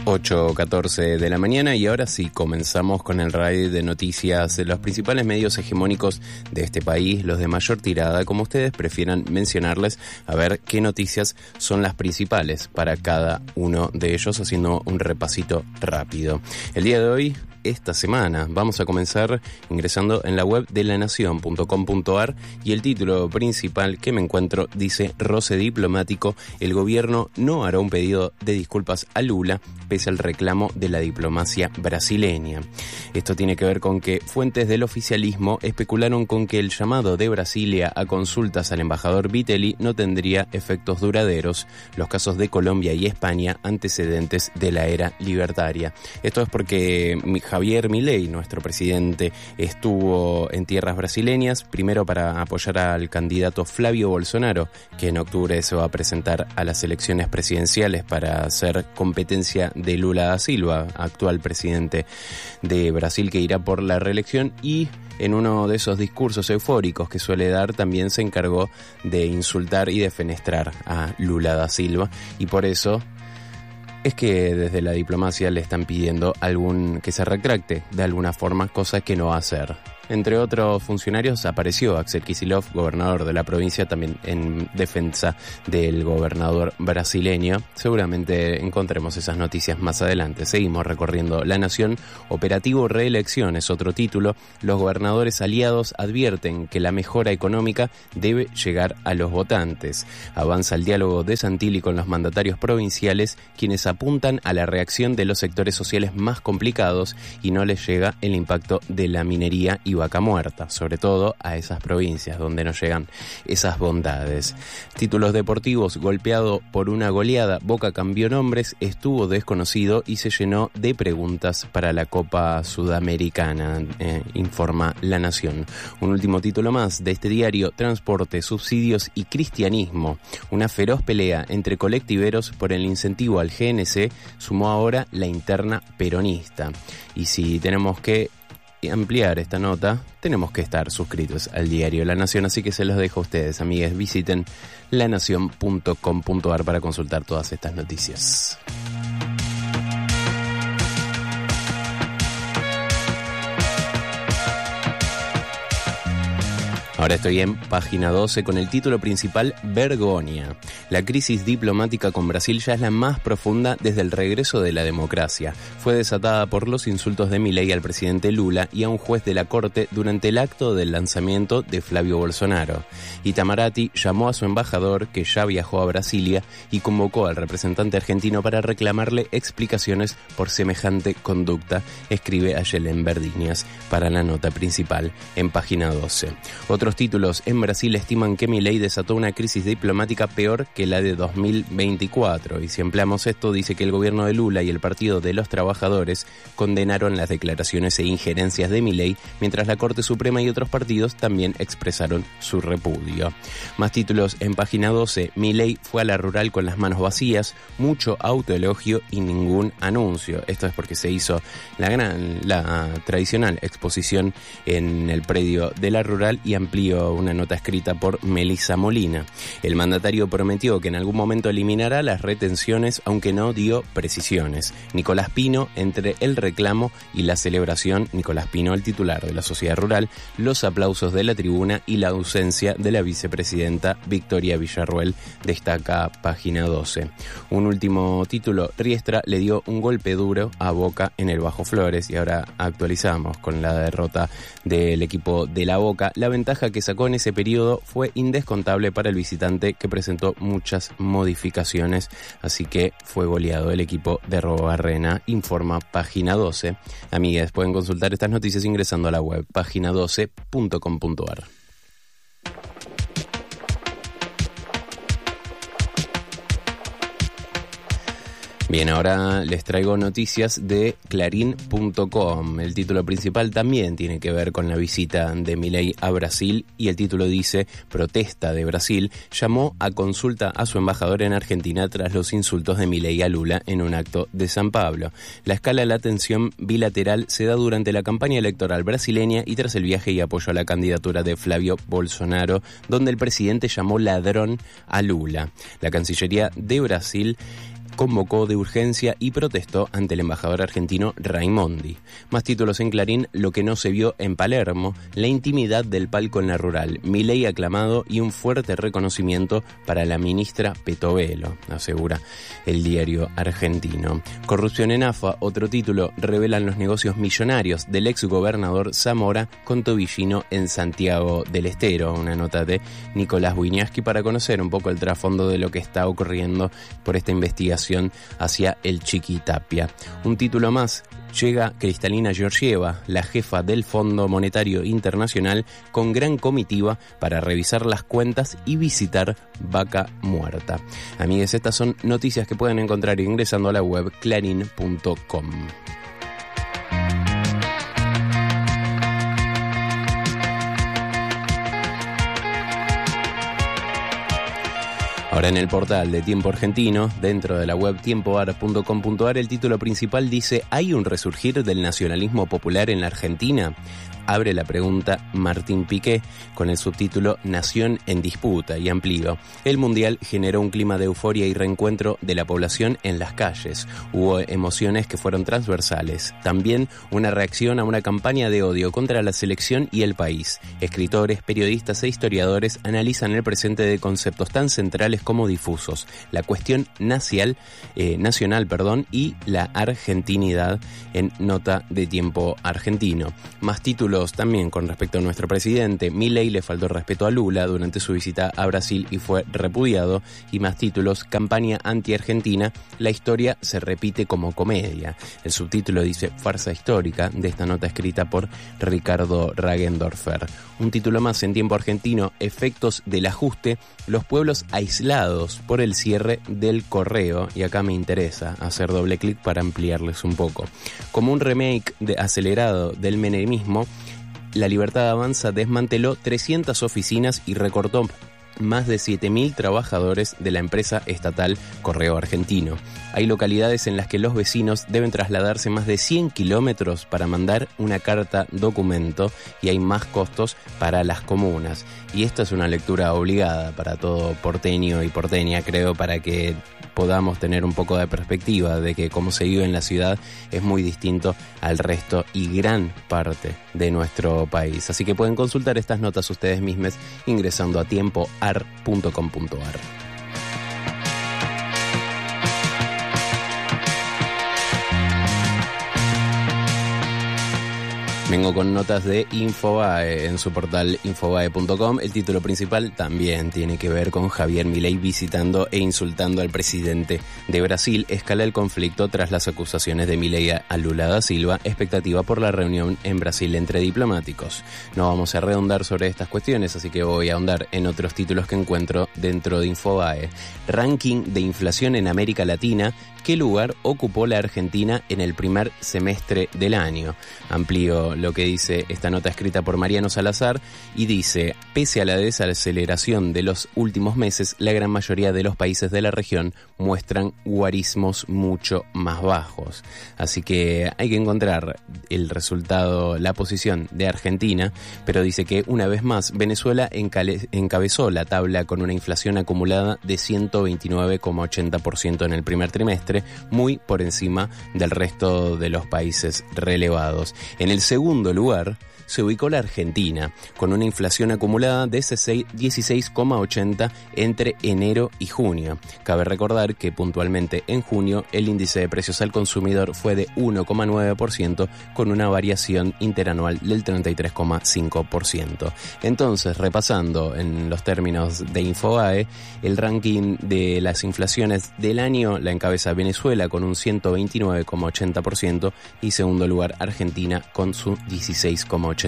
8:14 de la mañana y ahora sí comenzamos con el raid de noticias de los principales medios hegemónicos de este país, los de mayor tirada, como ustedes prefieran mencionarles, a ver qué noticias son las principales para cada uno de ellos, haciendo un repasito rápido. El día de hoy, esta semana, vamos a comenzar ingresando en la web de lanacion.com.ar y el título principal que me encuentro dice: roce diplomático, el gobierno no hará un pedido de disculpas a Lula pese al reclamo de la diplomacia brasileña. Esto tiene que ver con que fuentes del oficialismo especularon con que el llamado de Brasilia a consultas al embajador Vitelli no tendría efectos duraderos, los casos de Colombia y España antecedentes de la era libertaria. Esto es porque Javier Milei, nuestro presidente, estuvo en tierras brasileñas, primero para apoyar al candidato Flavio Bolsonaro, que en octubre se va a presentar a las elecciones presidenciales para hacer competencia de Lula da Silva, actual presidente de Brasil, que irá por la reelección, y en uno de esos discursos eufóricos que suele dar también se encargó de insultar y defenestrar a Lula da Silva, y por eso es que desde la diplomacia le están pidiendo que se retracte de alguna forma, cosa que no va a hacer. Entre otros funcionarios apareció Axel Kicillof, gobernador de la provincia, también en defensa del gobernador brasileño. Seguramente encontremos esas noticias más adelante. Seguimos recorriendo La Nación. Operativo Reelección es otro título. Los gobernadores aliados advierten que la mejora económica debe llegar a los votantes. Avanza el diálogo de Santilli con los mandatarios provinciales, quienes apuntan a la reacción de los sectores sociales más complicados y no les llega el impacto de la minería y vaca muerta, sobre todo a esas provincias donde no llegan esas bondades. Títulos deportivos: golpeado por una goleada, Boca cambió nombres, estuvo desconocido y se llenó de preguntas para la Copa Sudamericana, informa La Nación. Un último título más de este diario: transporte, subsidios y cristianismo. Una feroz pelea entre colectiveros por el incentivo al GNC sumó ahora la interna peronista. Y si tenemos que ampliar esta nota, tenemos que estar suscritos al diario La Nación, así que se los dejo a ustedes, amigues. Visiten lanacion.com.ar para consultar todas estas noticias. Ahora estoy en página 12 con el título principal: Vergonia. La crisis diplomática con Brasil ya es la más profunda desde el regreso de la democracia. Fue desatada por los insultos de Milei al presidente Lula y a un juez de la corte durante el acto del lanzamiento de Flavio Bolsonaro. Itamaraty llamó a su embajador, que ya viajó a Brasilia, y convocó al representante argentino para reclamarle explicaciones por semejante conducta, escribe Ayelen Verdinias para la nota principal en página 12. Otros títulos: en Brasil estiman que Milei desató una crisis diplomática peor que la de 2024. Y si ampliamos esto, dice que el gobierno de Lula y el Partido de los Trabajadores condenaron las declaraciones e injerencias de Milei, mientras la Corte Suprema y otros partidos también expresaron su repudio. Más títulos en página 12. Milei fue a la rural con las manos vacías, mucho autoelogio y ningún anuncio. Esto es porque se hizo la tradicional exposición en el predio de la rural y amplió una nota escrita por Melissa Molina. El mandatario prometió que en algún momento eliminará las retenciones, aunque no dio precisiones. Nicolás Pino, entre el reclamo y la celebración: Nicolás Pino, el titular de la Sociedad Rural, los aplausos de la tribuna y la ausencia de la vicepresidenta Victoria Villarruel, destaca página 12. Un último título: Riestra le dio un golpe duro a Boca en el Bajo Flores. Y ahora actualizamos con la derrota del equipo de la Boca. La ventaja que sacó en ese periodo fue indescontable para el visitante, que presentó muchas modificaciones, así que fue goleado el equipo de Robarrena, informa página 12. Amigues, pueden consultar estas noticias ingresando a la web página12.com.ar. Bien, ahora les traigo noticias de Clarín.com. El título principal también tiene que ver con la visita de Milei a Brasil y el título dice: protesta de Brasil llamó a consulta a su embajador en Argentina tras los insultos de Milei a Lula en un acto de San Pablo. La escala de la tensión bilateral se da durante la campaña electoral brasileña y tras el viaje y apoyo a la candidatura de Flavio Bolsonaro, donde el presidente llamó ladrón a Lula. La Cancillería de Brasil convocó de urgencia y protestó ante el embajador argentino Raimondi. Más títulos en Clarín: lo que no se vio en Palermo, la intimidad del palco en la rural, Milei aclamado y un fuerte reconocimiento para la ministra Petovelo, asegura el diario argentino. Corrupción en AFA, otro título, revelan los negocios millonarios del exgobernador Zamora con Tobillino en Santiago del Estero, una nota de Nicolás Wieniawski para conocer un poco el trasfondo de lo que está ocurriendo por esta investigación hacia el Chiquitapia. Un título más: llega Kristalina Georgieva, la jefa del Fondo Monetario Internacional, con gran comitiva para revisar las cuentas y visitar Vaca Muerta. Amigues, estas son noticias que pueden encontrar ingresando a la web clarin.com. Ahora en el portal de Tiempo Argentino, dentro de la web tiempoar.com.ar, el título principal dice: ¿hay un resurgir del nacionalismo popular en la Argentina? Abre la pregunta Martín Piqué con el subtítulo Nación en disputa, y amplío: el Mundial generó un clima de euforia y reencuentro de la población en las calles. Hubo emociones que fueron transversales. También una reacción a una campaña de odio contra la selección y el país. Escritores, periodistas e historiadores analizan el presente de conceptos tan centrales como difusos: la cuestión nacional y la argentinidad, en nota de Tiempo Argentino. Más títulos también con respecto a nuestro presidente: Milei le faltó respeto a Lula durante su visita a Brasil y fue repudiado. Y más títulos: campaña anti-argentina, la historia se repite como comedia. El subtítulo dice: farsa histórica, de esta nota escrita por Ricardo Ragendorfer. Un título más en Tiempo Argentino: efectos del ajuste, los pueblos aislados por el cierre del correo. Y acá me interesa hacer doble clic para ampliarles un poco. Como un remake acelerado del menemismo, La Libertad Avanza desmanteló 300 oficinas y recortó más de 7.000 trabajadores de la empresa estatal Correo Argentino. Hay localidades en las que los vecinos deben trasladarse más de 100 kilómetros para mandar una carta documento, y hay más costos para las comunas. Y esto es una lectura obligada para todo porteño y porteña, creo, para que podamos tener un poco de perspectiva de que cómo se vive en la ciudad es muy distinto al resto y gran parte de nuestro país. Así que pueden consultar estas notas ustedes mismos ingresando a tiempoar.com.ar. Vengo con notas de Infobae en su portal infobae.com. El título principal también tiene que ver con Javier Milei visitando e insultando al presidente de Brasil. Escala el conflicto tras las acusaciones de Milei a Lula da Silva. Expectativa por la reunión en Brasil entre diplomáticos. No vamos a redundar sobre estas cuestiones, así que voy a ahondar en otros títulos que encuentro dentro de Infobae. Ranking de inflación en América Latina. ¿Qué lugar ocupó la Argentina en el primer semestre del año? Amplío lo que dice esta nota escrita por Mariano Salazar y dice: pese a la desaceleración de los últimos meses, la gran mayoría de los países de la región muestran guarismos mucho más bajos. Así que hay que encontrar el resultado, la posición de Argentina, pero dice que una vez más Venezuela encabezó la tabla con una inflación acumulada de 129,80% en el primer trimestre, muy por encima del resto de los países relevados. En el segundo lugar se ubicó la Argentina, con una inflación acumulada de 16,80 entre enero y junio. Cabe recordar que puntualmente en junio el índice de precios al consumidor fue de 1,9%, con una variación interanual del 33,5%. Entonces, repasando en los términos de Infobae, el ranking de las inflaciones del año la encabeza Venezuela con un 129,80% y segundo lugar Argentina con su 16,80%.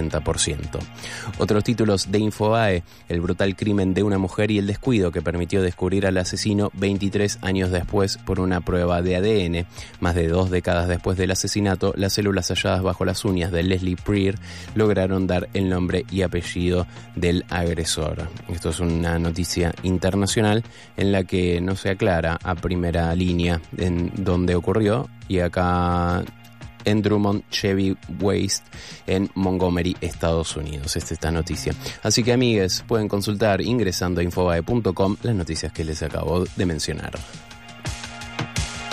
Otros títulos de Infobae: el brutal crimen de una mujer y el descuido que permitió descubrir al asesino 23 años después por una prueba de ADN. Más de 2 décadas después del asesinato, las células halladas bajo las uñas de Leslie Prier lograron dar el nombre y apellido del agresor. Esto es una noticia internacional en la que no se aclara a primera línea en dónde ocurrió, y acá en Drummond Chevy Waste en Montgomery, Estados Unidos. Esta noticia. Así que, amigues, pueden consultar ingresando a infobae.com las noticias que les acabo de mencionar.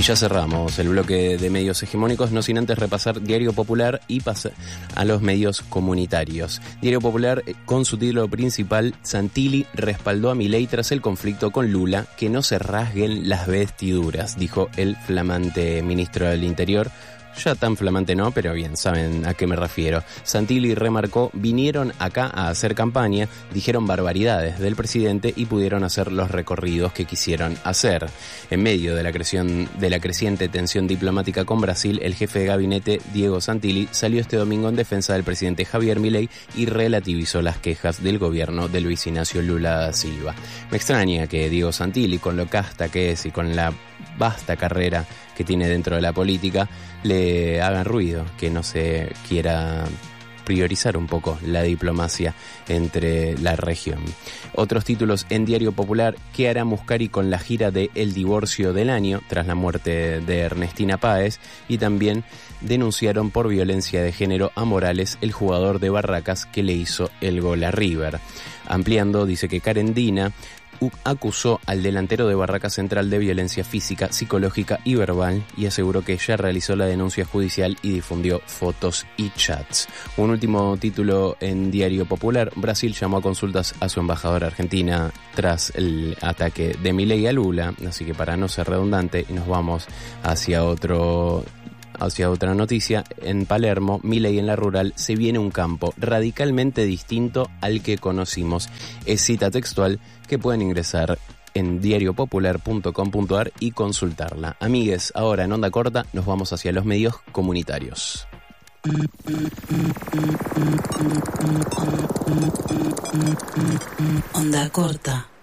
Y ya cerramos el bloque de medios hegemónicos, no sin antes repasar Diario Popular y pasar a los medios comunitarios. Diario Popular, con su título principal, Santilli respaldó a Milei tras el conflicto con Lula, que no se rasguen las vestiduras, dijo el flamante ministro del Interior. Ya tan flamante no, pero bien, saben a qué me refiero. Santilli remarcó, vinieron acá a hacer campaña, dijeron barbaridades del presidente y pudieron hacer los recorridos que quisieron hacer. En medio de la creciente tensión diplomática con Brasil, el jefe de gabinete, Diego Santilli, salió este domingo en defensa del presidente Javier Milei y relativizó las quejas del gobierno de Luis Ignacio Lula da Silva. Me extraña que Diego Santilli, con lo casta que es y con la vasta carrera que tiene dentro de la política, le hagan ruido, que no se quiera priorizar un poco la diplomacia entre la región. Otros títulos en Diario Popular: ¿qué hará Muscari con la gira de El Divorcio del Año tras la muerte de Ernestina Páez? Y también denunciaron por violencia de género a Morales, el jugador de Barracas que le hizo el gol a River. Ampliando, dice que Carendina acusó al delantero de Barracas Central de violencia física, psicológica y verbal y aseguró que ella realizó la denuncia judicial y difundió fotos y chats. Un último título en Diario Popular: Brasil llamó a consultas a su embajadora argentina tras el ataque de Milei a Lula, así que para no ser redundante nos vamos hacia otra noticia. En Palermo, Milei en la rural, se viene un campo radicalmente distinto al que conocimos. Es cita textual que pueden ingresar en diariopopular.com.ar y consultarla. Amigues, ahora en Onda Corta nos vamos hacia los medios comunitarios. Onda Corta.